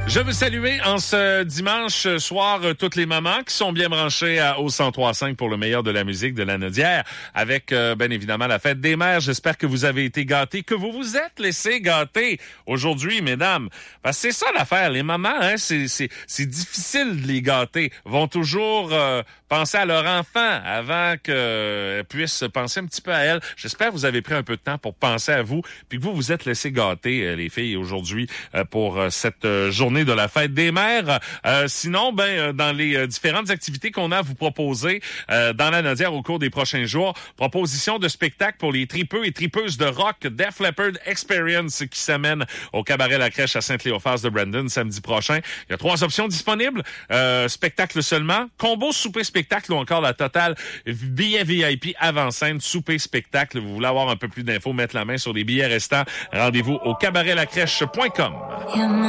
Je veux saluer en ce dimanche soir toutes les mamans qui sont bien branchées au 103.5 pour le meilleur de la musique de la Naudière avec bien évidemment la fête des mères. J'espère que vous avez été gâtés, que vous vous êtes laissés gâter aujourd'hui, mesdames. Parce que c'est ça l'affaire. Les mamans, hein, c'est difficile de les gâter. Vont toujours penser à leur enfant avant qu'elles puissent penser un petit peu à elles. J'espère que vous avez pris un peu de temps pour penser à vous puis que vous vous êtes laissés gâter, les filles, aujourd'hui pour cette journée de la fête des mères. Sinon, dans les différentes activités qu'on a à vous proposer dans la Naudière au cours des prochains jours, proposition de spectacle pour les tripeux et tripeuses de rock Def Leppard Experience qui s'amène au Cabaret La Crèche à Saint-Cléophas de Brandon samedi prochain. Il y a 3 options disponibles. Spectacle seulement, combo souper-spectacle ou encore la totale billet VIP avant-scène, souper-spectacle. Vous voulez avoir un peu plus d'infos, mettre la main sur les billets restants, rendez-vous au cabaretlacrèche.com.